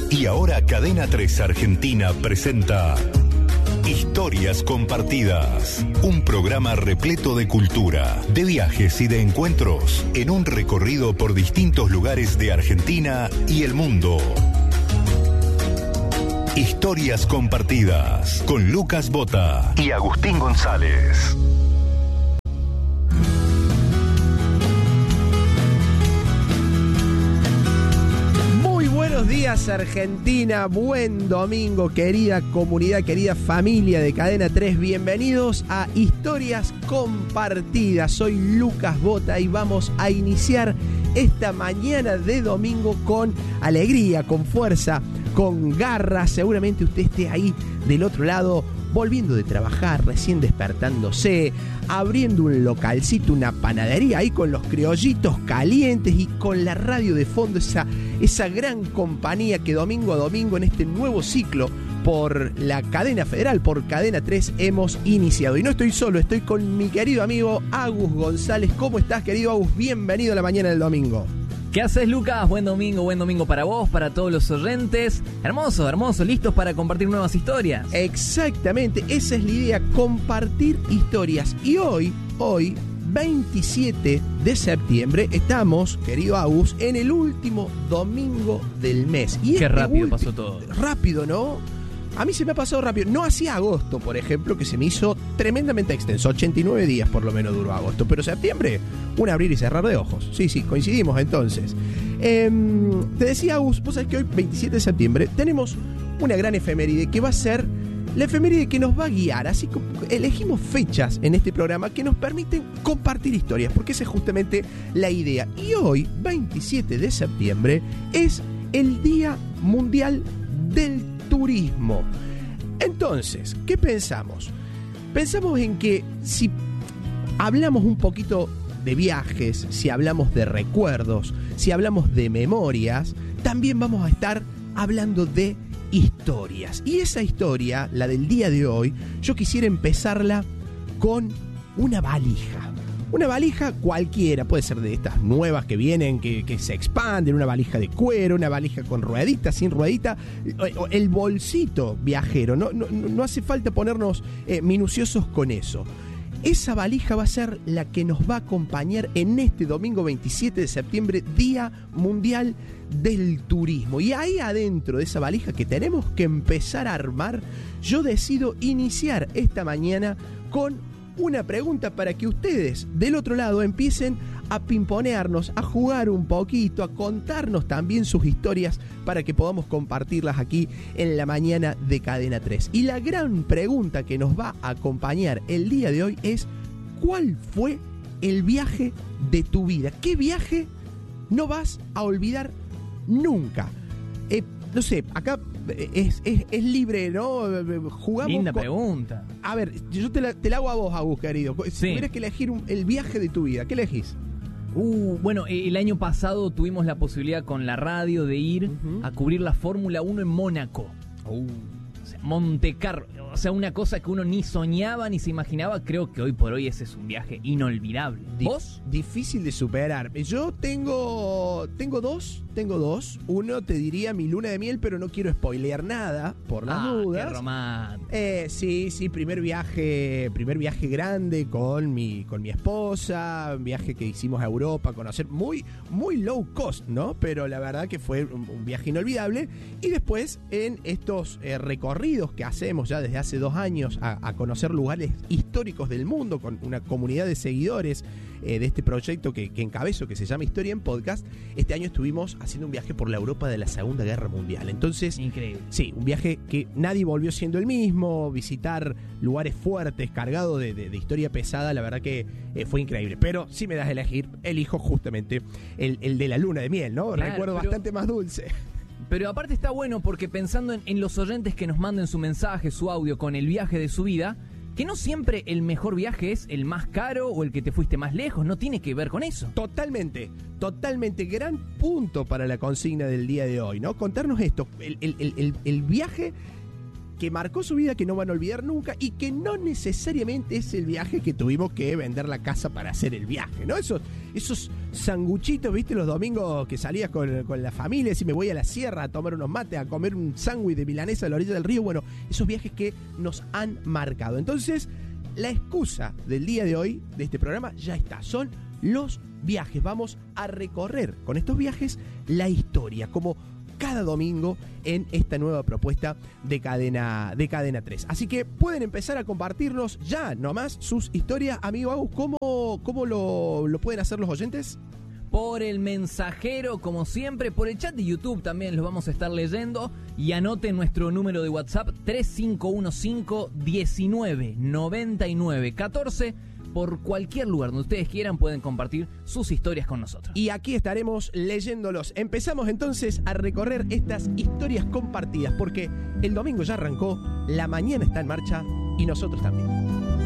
Y ahora Cadena 3 Argentina presenta Historias Compartidas, un programa repleto de cultura, de viajes y de encuentros en un recorrido por distintos lugares de Argentina y el mundo. Historias Compartidas con Lucas Bota y Agustín González. Buenos días Argentina, buen domingo querida comunidad, querida familia de Cadena 3, bienvenidos a Historias Compartidas. Soy Lucas Bota y vamos a iniciar esta mañana de domingo con alegría, con fuerza, con garra. Seguramente usted esté ahí del otro lado, volviendo de trabajar, recién despertándose, abriendo un localcito, una panadería, ahí con los criollitos calientes y con la radio de fondo, esa gran compañía que domingo a domingo en este nuevo ciclo por la cadena federal, por Cadena 3 hemos iniciado. Y no estoy solo, estoy con mi querido amigo Agus González. ¿Cómo estás, querido Agus? Bienvenido a la mañana del domingo. ¿Qué haces, Lucas? Buen domingo para vos, para todos los oyentes. Hermoso, listos para compartir nuevas historias. Exactamente, esa es la idea, compartir historias. Y hoy, 27 de septiembre, estamos, querido Agus, en el último domingo del mes. Y qué rápido pasó todo. Rápido, ¿no? A mí se me ha pasado rápido. No hacía agosto, por ejemplo, que se me hizo tremendamente extenso. 89 días por lo menos duró agosto. Pero septiembre, un abrir y cerrar de ojos. Sí, coincidimos entonces. Te decía, Agus, vos sabés que hoy, 27 de septiembre, tenemos una gran efeméride que va a ser la efeméride que nos va a guiar. Así que elegimos fechas en este programa que nos permiten compartir historias, porque esa es justamente la idea. Y hoy, 27 de septiembre, es el Día Mundial del Turismo. Entonces, ¿qué pensamos? Pensamos en que si hablamos un poquito de viajes, si hablamos de recuerdos, si hablamos de memorias, también vamos a estar hablando de historias. Y esa historia, la del día de hoy, yo quisiera empezarla con una valija. Una valija cualquiera, puede ser de estas nuevas que vienen, que se expanden, una valija de cuero, una valija con ruedita, sin ruedita, el bolsito viajero, no hace falta ponernos minuciosos con eso. Esa valija va a ser la que nos va a acompañar en este domingo 27 de septiembre, Día Mundial del Turismo. Y ahí adentro de esa valija que tenemos que empezar a armar, yo decido iniciar esta mañana con una pregunta para que ustedes del otro lado empiecen a pimponearnos, a jugar un poquito, a contarnos también sus historias para que podamos compartirlas aquí en la mañana de Cadena 3. Y la gran pregunta que nos va a acompañar el día de hoy es: ¿cuál fue el viaje de tu vida? ¿Qué viaje no vas a olvidar nunca? No sé, acá es libre, ¿no? Jugamos. Linda pregunta. A ver, yo te la hago a vos, Agus, querido. Si tuvieras que elegir el viaje de tu vida, ¿qué elegís? Bueno, el año pasado tuvimos la posibilidad con la radio de ir a cubrir la Fórmula 1 en Mónaco. O sea, Montecarlo. O sea, una cosa que uno ni soñaba ni se imaginaba. Creo que hoy por hoy ese es un viaje inolvidable. ¿Vos? Difícil de superar. Yo tengo dos. Uno te diría mi luna de miel, pero no quiero spoilear nada por las dudas. Qué romántico. Sí, primer viaje grande con mi esposa, un viaje que hicimos a Europa, conocer muy low cost, ¿no? Pero la verdad que fue un viaje inolvidable. Y después en estos recorridos que hacemos ya desde hace 2 años a conocer lugares históricos del mundo con una comunidad de seguidores de este proyecto que encabezo, que se llama Historia en Podcast. Este año estuvimos haciendo un viaje por la Europa de la Segunda Guerra Mundial. Entonces, increíble. Sí, un viaje que nadie volvió siendo el mismo, visitar lugares fuertes, cargado de historia pesada, la verdad que fue increíble. Pero si me das a elegir, elijo justamente el de la luna de miel, ¿no? Claro, recuerdo bastante más dulce. Pero aparte está bueno porque pensando en los oyentes que nos manden su mensaje, su audio con el viaje de su vida, que no siempre el mejor viaje es el más caro o el que te fuiste más lejos, no tiene que ver con eso. Totalmente. Gran punto para la consigna del día de hoy, ¿no? Contarnos esto, el viaje que marcó su vida, que no van a olvidar nunca y que no necesariamente es el viaje que tuvimos que vender la casa para hacer el viaje, ¿no? Esos sanguchitos, ¿viste? Los domingos que salías con la familia, si me voy a la sierra a tomar unos mates, a comer un sándwich de milanesa a la orilla del río, bueno, esos viajes que nos han marcado. Entonces, la excusa del día de hoy, de este programa, ya está, son los viajes. Vamos a recorrer con estos viajes la historia, como cada domingo en esta nueva propuesta de Cadena 3. Así que pueden empezar a compartirnos ya nomás sus historias. Amigo Agus, ¿cómo lo pueden hacer los oyentes? Por el mensajero, como siempre, por el chat de YouTube también los vamos a estar leyendo. Y anoten nuestro número de WhatsApp 3515-1999-14. Por cualquier lugar donde ustedes quieran pueden compartir sus historias con nosotros. Y aquí estaremos leyéndolos. Empezamos entonces a recorrer estas historias compartidas, porque el domingo ya arrancó, la mañana está en marcha y nosotros también.